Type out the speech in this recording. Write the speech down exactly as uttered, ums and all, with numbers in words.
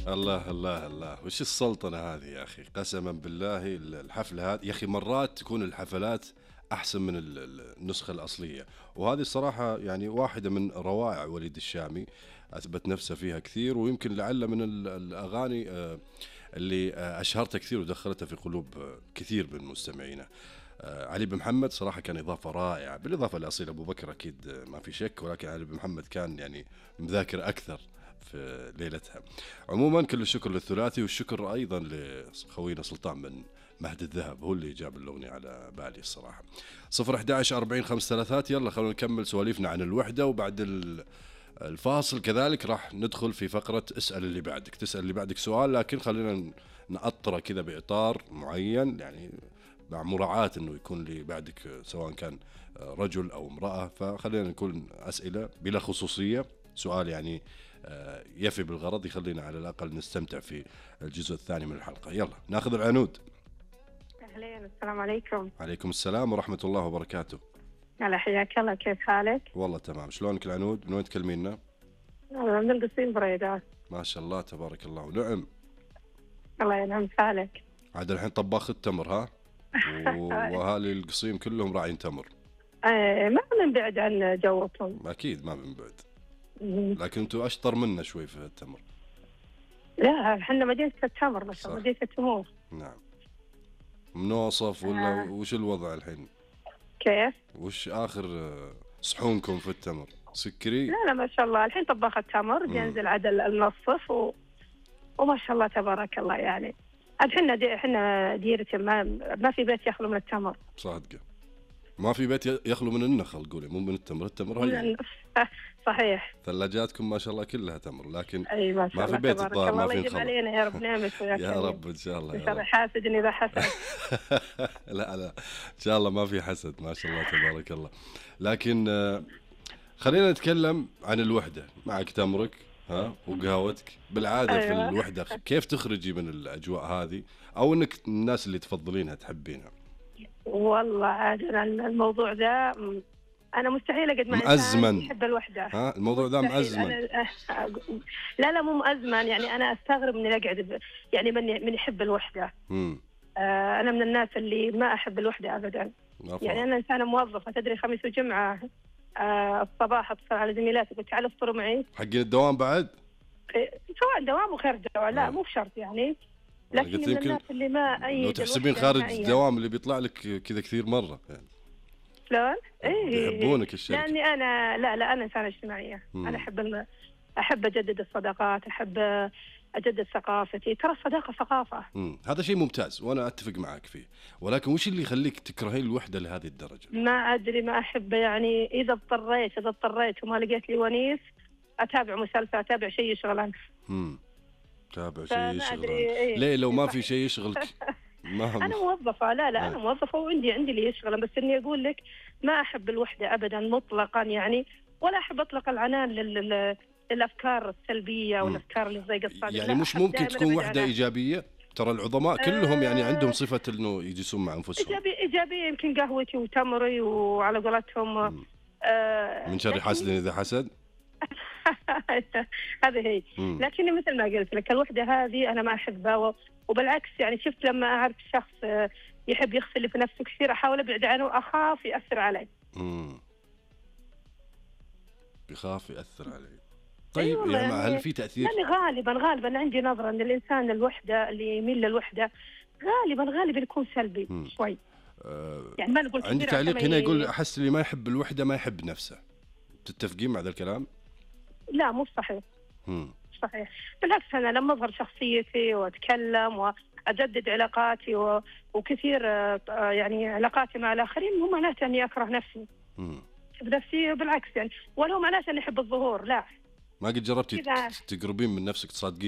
الله الله الله، وش السلطنة هذه يا أخي؟ قسما بالله الحفلة هذه يا أخي مرات تكون الحفلات أحسن من ال- ال- النسخة الأصلية، وهذه الصراحة يعني واحدة من روائع وليد الشامي، أثبت نفسه فيها كثير، ويمكن لعل من ال- الأغاني آه، اللي آه، أشهرتها كثير ودخلتها في قلوب آه، كثير من مستمعينا. آه، علي بن محمد صراحة كان إضافة رائعة، بالإضافة لأصيل أبو بكر أكيد آه، ما في شك، ولكن علي بن محمد كان يعني مذاكر أكثر في ليلتها. عموما كل الشكر للثلاثي، والشكر أيضا لخوينا سلطان بن مهد الذهب، هو اللي جاب الأغنية على بالي الصراحة. صفر أحد عشر أربعين خمس ثلاثات. يلا خلونا نكمل سواليفنا عن الوحدة، وبعد ال- الفاصل كذلك راح ندخل في فقرة اسأل اللي بعدك، تسأل اللي بعدك سؤال، لكن خلينا نأطره كذا بإطار معين، يعني مع مراعاة انه يكون اللي بعدك سواء كان رجل او امرأة، فخلينا نكون اسئلة بلا خصوصية، سؤال يعني آه، يفي بالغرض، يخلينا على الاقل نستمتع في الجزء الثاني من الحلقة. يلا ناخذ العنود. أهلين، السلام عليكم. عليكم السلام ورحمة الله وبركاته. هلا، حياك الله، كيف حالك؟ والله تمام، شلونك العنود؟ من وين تكلمينا؟ أنا من القصيم بريدات. ما شاء الله تبارك الله ونعم. الله ينعم حالك. عاد الحين طباخ التمر ها؟ واهالي القصيم كلهم راعين تمر. آه، ما بنبعد عن جوكم. اكيد ما بنبعد، مم. لكن انتم اشطر منا شوي في التمر. لا، احنا مدينة التمر، ما شاء الله، صح. مدينة التمور. نعم. منوصف ولا آه. وش الوضع الحين؟ كيف؟ وش اخر آه، صحونكم في التمر؟ سكري؟ لا لا، ما شاء الله، الحين طباخ التمر بينزل عدل المنصف و... وما شاء الله تبارك الله يعني. عاد احنا دي احنا ديرة ما ما في بيت يخلو من التمر. صادقة، ما في بيت يخلو من النخل، قولي مو من التمر، التمر هي صحيح. ثلاجاتكم ما شاء الله كلها تمر، لكن اي ما شاء ما الله في بيت تبارك الظاهر الله. ما في الله يجيب نخل. علينا يا رب نعمة وياك. يا رب ان شاء الله ان يا شاء الله رب. حاسد اذا حسد. لا لا ان شاء الله ما في حسد، ما شاء الله تبارك الله. لكن آه، خلينا نتكلم عن الوحدة. معك تمرك ها وقهوتك، بالعادة في أيوة. الوحدة كيف تخرجي من الأجواء هذه، أو أنك الناس اللي تفضلينها تحبينها؟ والله عاد أنا الموضوع ذا م- انا مستحيل اقعد مع مأزمن. انسان يحب الوحده. ها الموضوع ذا مستحيل. مأزمن. أنا لا لا، مو مأزمن، يعني انا استغرب من اللي اقعد ب- يعني من من يحب الوحده. امم آه، انا من الناس اللي ما احب الوحده ابدا. يعني انا انسانه موظفه، تدري، خميس وجمعه. آه، الصباح اتصل على زميلاتي قلت تعالوا افطروا معي. حقين الدوام بعد؟ إيه، سواء دوام وخير دوام، لا آه. مو بشرط يعني. أنا لكن قلت من يمكن الناس اللي ما ايد لو تحسبين الوحدة خارج نهائياً. الدوام اللي بيطلع لك كذا كثير مرة يعني. شلون؟ ايه، يحبونك الشركة. لاني انا لا لا انا انسانه اجتماعيه. مم. انا احب الم... احب اجدد الصداقات، احب اجدد ثقافتي، ترى الصداقه ثقافه. امم هذا شيء ممتاز وانا اتفق معك فيه، ولكن وش اللي يخليك تكرهين الوحدة لهذه الدرجة؟ ما ادري، ما احب يعني. اذا اضطريت اذا اضطريت وما لقيت لي ونيس، اتابع مسلسل، اتابع شيء يشغل. امم تابع شيء فما يشغل. أدري إيه. ليه لو ما في شيء يشغلك؟ ما انا موظفه، لا لا آه. انا موظفه وعندي عندي اللي يشغل، بس اني اقول لك ما احب الوحده ابدا مطلقا يعني، ولا احب اطلق العنان لل... لل- للافكار السلبيه والافكار اللي زي الصادق. يعني لا، مش أحب ممكن دائماً تكون أبعد وحدة عنها. إيجابية؟ ترى العظماء كلهم يعني آه. عندهم صفة انه يجلسون مع انفسهم. ايجابيه ايجابيه يمكن قهوتي وتمري وعلى قولتهم. آه، من شر لكن- حاسد اذا حسد. هذه هي. مم. لكن مثل ما قلت لك الوحده هذه انا ما احبها، و- وبالعكس يعني شفت لما اعرف شخص آه، يحب يغسل لي في نفسه كثير، احاول ابعد عنه واخاف ياثر علي. امم بيخاف ياثر عليه. طيب والله يعني يعني- هل في تاثير؟ يعني غالبا غالبا عندي نظره ان الانسان الوحده اللي يميل للوحده غالبا غالبا يكون سلبي مم. شوي. آه يعني ما نقول عندي كثير تعليق عشان هنا ي- يقول احس اللي ما يحب الوحدة ما يحب نفسه. تتفقين مع ذا الكلام؟ لا، مو صحيح. امم صحيح، بالعكس أنا لما أظهر شخصيتي وأتكلم وأجدد علاقاتي و... وكثير آه، يعني علاقاتي مع الآخرين، مو معناته أني أكره نفسي. امم أحب نفسي بالعكس يعني، ولا هو معناته أني أحب الظهور، لا. ما قد جربتي إذا- تقربين من نفسك تصادقين